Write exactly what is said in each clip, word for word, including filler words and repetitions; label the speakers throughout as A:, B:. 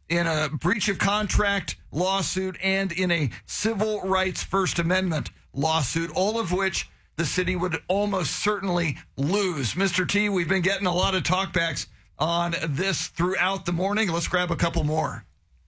A: in a breach of contract lawsuit and in a civil rights First Amendment lawsuit, all of which the city would almost certainly lose. Mister T, we've been getting a lot of talkbacks on this throughout the morning. Let's grab a couple more.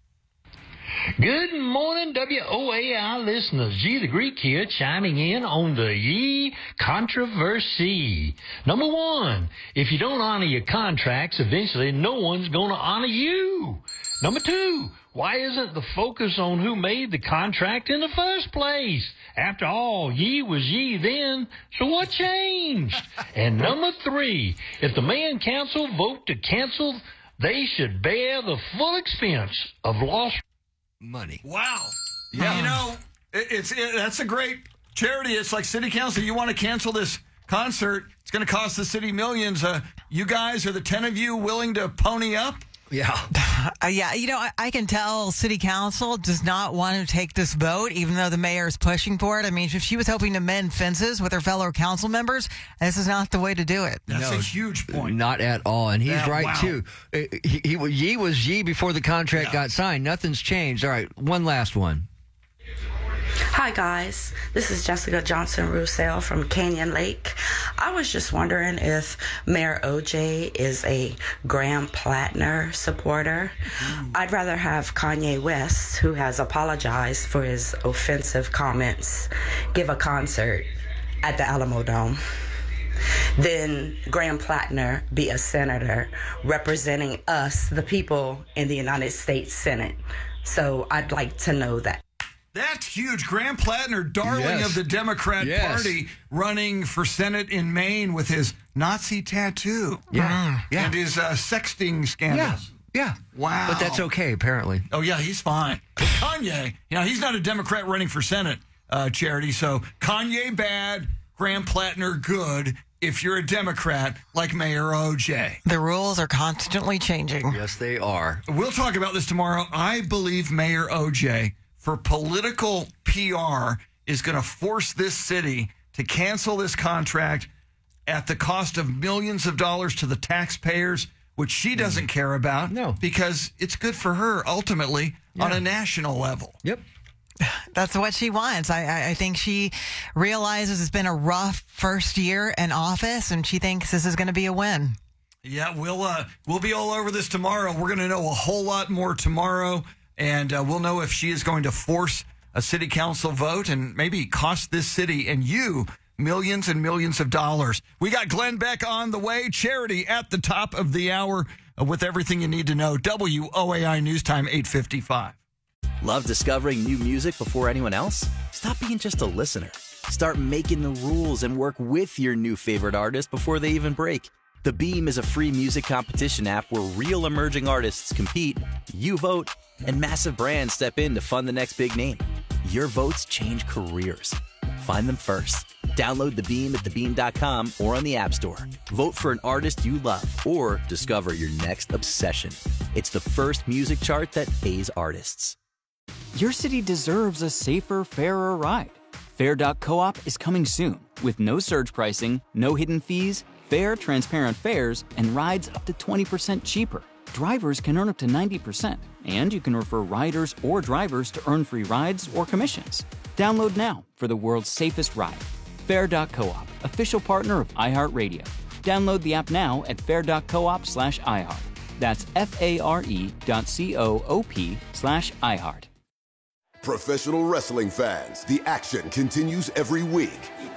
B: Good morning, W O A I listeners. G the Greek here, chiming in on the Yee controversy. Number one, if you don't honor your contracts, eventually no one's going to honor you. Number two, why isn't the focus on who made the contract in the first place? After all, Yee was Yee then, so what changed? And number three, if the mayor council vote to cancel, they should bear the full expense of lost money.
A: Wow. Yeah. You know, it, it's it, that's a great charity. It's like city council. You want to cancel this concert. It's going to cost the city millions. Uh, you guys, are the ten of you willing to pony up?
C: Yeah.
D: Uh, yeah, you know, I, I can tell city council does not want to take this vote, even though the mayor is pushing for it. I mean, if she was hoping to mend fences with her fellow council members, this is not the way to do it.
A: That's
C: No,
A: a huge point.
C: Not at all. And he's
A: Yeah,
C: right,
A: wow.
C: too. Uh, He, he, Yee was Yee before the contract
A: Yeah.
C: got signed. Nothing's changed. All right, one last one.
E: Hi guys, this is Jessica Johnson Roussel from Canyon Lake. I was just wondering if Mayor O J is a Graham Plattner supporter. Mm. I'd rather have Kanye West, who has apologized for his offensive comments, give a concert at the Alamo Dome, than Graham Plattner be a senator representing us, the people in the United States Senate. So I'd like to know that.
A: That's huge. Graham Plattner, darling
C: Yes.
A: of the Democrat
C: Yes.
A: Party, running for Senate in Maine with his Nazi tattoo.
C: Yeah. Yeah.
A: And his uh, sexting
C: Yeah.
A: scandals.
C: Yeah.
A: Wow.
C: But that's okay, apparently.
A: Oh, yeah, he's fine. But Kanye, you know, he's not a Democrat running for Senate, uh, Charity. So Kanye bad, Graham Plattner good if you're a Democrat like Mayor O J.
D: The rules are constantly changing.
C: Yes, they are.
A: We'll talk about this tomorrow. I believe Mayor O J, for political P R, is going to force this city to cancel this contract at the cost of millions of dollars to the taxpayers, which she doesn't care about.
C: No.
A: Because it's good for her, ultimately, on a national level.
C: Yep.
D: That's what she wants. I, I, I think she realizes it's been a rough first year in office, and she thinks this is going to be a win.
A: Yeah, we'll uh, we'll be all over this tomorrow. We're going to know a whole lot more tomorrow, and uh, we'll know if she is going to force a city council vote and maybe cost this city and you millions and millions of dollars. We got Glenn Beck on the way. Charity at the top of the hour uh, with everything you need to know. W O A I News Time, eight fifty-five.
F: Love discovering new music before anyone else? Stop being just a listener. Start making the rules and work with your new favorite artist before they even break. The Beam is a free music competition app where real emerging artists compete, you vote, and massive brands step in to fund the next big name. Your votes change careers. Find them first. Download The Beam at the beam dot com or on the App Store. Vote for an artist you love or discover your next obsession. It's the first music chart that pays artists.
G: Your city deserves a safer, fairer ride. Fair dot coop is coming soon with no surge pricing, no hidden fees, fair, transparent fares, and rides up to twenty percent cheaper. Drivers can earn up to ninety percent, and you can refer riders or drivers to earn free rides or commissions. Download now for the world's safest ride. Fair dot coop, official partner of iHeartRadio. Download the app now at fair dot coop slash iHeart. That's F-A-R-E dot C-O-O-P slash iHeart.
H: Professional wrestling fans, the action continues every week.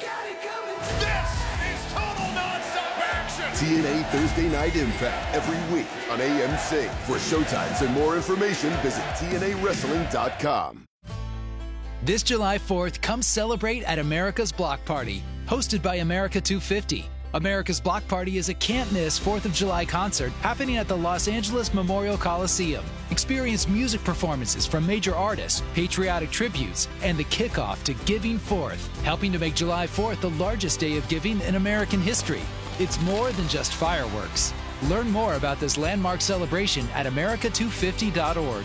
I: This is total nonstop action!
H: T N A Thursday Night Impact every week on A M C. For showtimes and more information, visit T N A wrestling dot com.
J: This July fourth, come celebrate at America's Block Party, hosted by America two fifty. America's Block Party is a can't-miss fourth of July concert happening at the Los Angeles Memorial Coliseum. Experience music performances from major artists, patriotic tributes, and the kickoff to Giving Fourth, helping to make July fourth the largest day of giving in American history. It's more than just fireworks. Learn more about this landmark celebration at America two fifty dot org.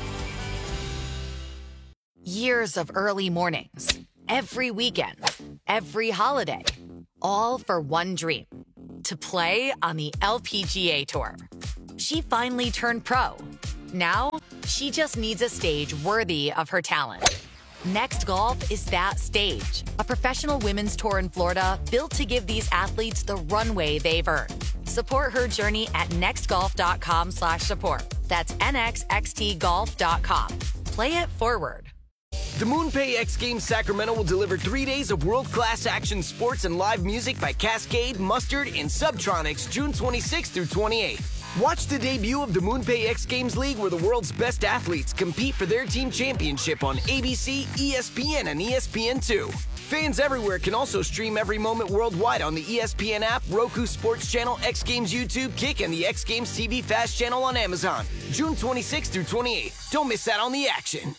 K: Years of early mornings, every weekend, every holiday, all for one dream, to play on the L P G A Tour. She finally turned pro. Now, She just needs a stage worthy of her talent. Next Golf is that stage. A professional women's tour in Florida built to give these athletes the runway they've earned. Support her journey at nextgolf.com slash support. That's N X X T golf dot com. Play it forward.
L: The MoonPay X Games Sacramento will deliver three days of world-class action sports and live music by Cascade, Mustard, and Subtronics June twenty-sixth through twenty-eighth. Watch the debut of the MoonPay X Games League where the world's best athletes compete for their team championship on A B C, E S P N, and E S P N two. Fans everywhere can also stream every moment worldwide on the E S P N app, Roku Sports Channel, X Games YouTube, Kick, and the X Games T V Fast Channel on Amazon. June twenty-sixth through twenty-eighth. Don't miss out on the action.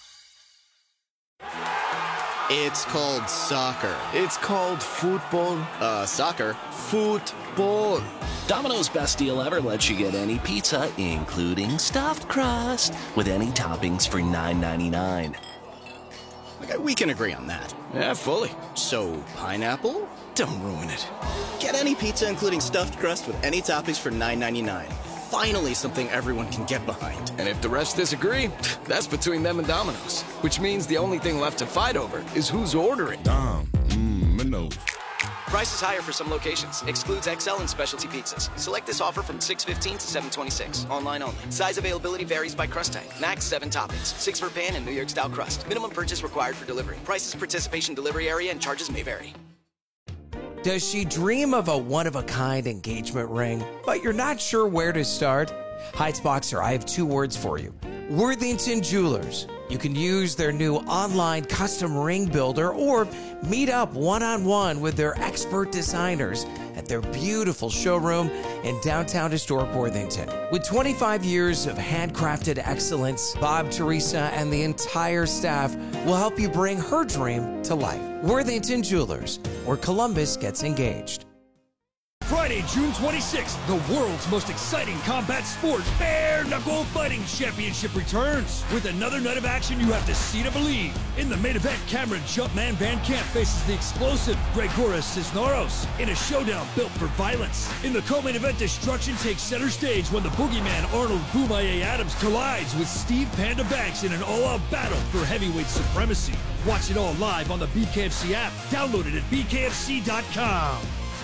M: It's called soccer. It's called football. Uh, soccer. Football.
N: Domino's Best Deal Ever lets you get any pizza, including stuffed crust, with any toppings for nine ninety-nine.
M: Okay, we can agree on that.
L: Yeah, fully.
M: So, pineapple? Don't ruin it. Get any pizza, including stuffed crust, with any toppings for nine ninety-nine. Finally, something everyone can get behind.
L: And if the rest disagree, that's between them and Domino's. Which means the only thing left to fight over is who's ordering.
O: Dom, mmm, Minos.
L: Price is higher for some locations. Excludes X L and specialty pizzas. Select this offer from six fifteen to seven twenty-six. Online only. Size availability varies by crust type. Max seven toppings. Six for pan and New York style crust. Minimum purchase required for delivery. Prices, participation, delivery area, and charges may vary.
P: Does she dream of a one-of-a-kind engagement ring, but you're not sure where to start? Heights Boxer, I have two words for you. Worthington Jewelers. You can use their new online custom ring builder or meet up one-on-one with their expert designers at their beautiful showroom in downtown historic Worthington. With twenty-five years of handcrafted excellence, Bob, Teresa, and the entire staff will help you bring her dream to life. Worthington Jewelers, where Columbus gets engaged.
Q: Friday, June twenty-sixth, the world's most exciting combat sport, Bare Knuckle Fighting Championship returns. With another night of action you have to see to believe. In the main event, Cameron Jumpman Van Camp faces the explosive Gregoras Cisneros in a showdown built for violence. In the co-main event, destruction takes center stage when the boogeyman Arnold Boomaye Adams collides with Steve Panda Banks in an all-out battle for heavyweight supremacy. Watch it all live on the B K F C app. Download it at B K F C dot com.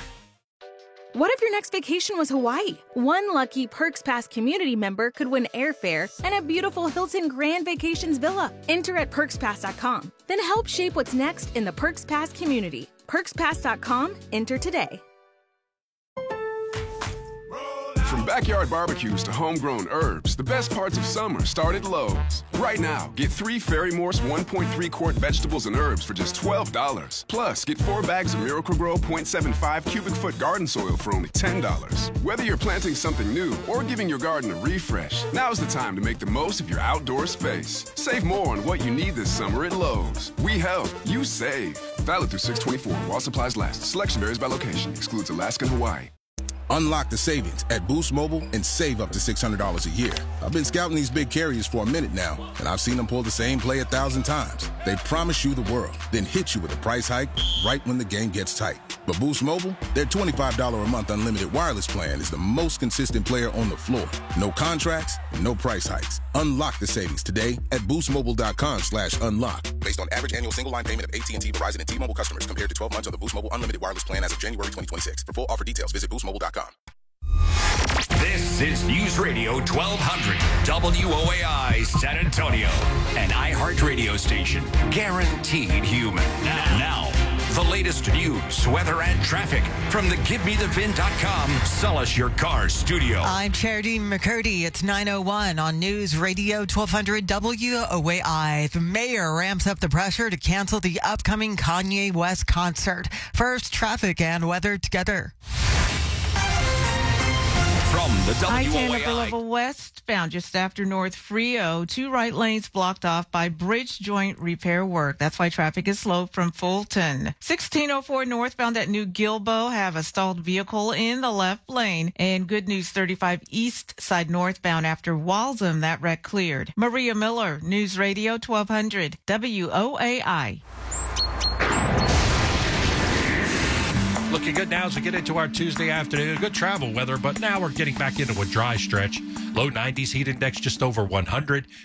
R: What if your next vacation was Hawaii? One lucky Perks Pass community member could win airfare and a beautiful Hilton Grand Vacations villa. Enter at perks pass dot com. Then help shape what's next in the Perks Pass community. perks pass dot com. Enter today.
O: From backyard barbecues to homegrown herbs, the best parts of summer start at Lowe's. Right now, get three Fairy Morse one point three quart vegetables and herbs for just twelve dollars. Plus, get four bags of Miracle-Gro point seven five cubic foot garden soil for only ten dollars. Whether you're planting something new or giving your garden a refresh, now's the time to make the most of your outdoor space. Save more on what you need this summer at Lowe's. We help, you save. Valid through six twenty-four while supplies last. Selection varies by location. Excludes Alaska and Hawaii.
S: Unlock the savings at Boost Mobile and save up to six hundred dollars a year. I've been scouting these big carriers for a minute now, and I've seen them pull the same play a thousand times. They promise you the world, then hit you with a price hike right when the game gets tight. But Boost Mobile, their twenty-five dollars a month unlimited wireless plan is the most consistent player on the floor. No contracts, no price hikes. Unlock the savings today at boostmobile.com slash unlock. Based on average annual single line payment of A T and T, Verizon, and T-Mobile customers compared to twelve months on the Boost Mobile unlimited wireless plan as of January twenty twenty-six. For full offer details, visit boost mobile dot com.
T: This is News Radio twelve hundred W O A I San Antonio, an iHeart radio station guaranteed human. Now, now, the latest news, weather, and traffic from the give me the vin dot com Sell Us Your Car studio.
D: I'm Charity McCurdy. It's nine oh one on News Radio twelve hundred W O A I. The mayor ramps up the pressure to cancel the upcoming Kanye West concert. First, traffic and weather together.
T: From the W O A I.
U: I ten upper level west found just after North Frio. Two right lanes blocked off by bridge joint repair work. That's why traffic is slow from Fulton. sixteen oh four northbound at New Gilbo have a stalled vehicle in the left lane. And good news, thirty-five east side northbound after Walsham, that wreck cleared. Maria Miller, News Radio twelve hundred W O A I.
V: Looking good now as we get into our Tuesday afternoon. Good travel weather, but now we're getting back into a dry stretch. Low nineties, heat index just over one hundred.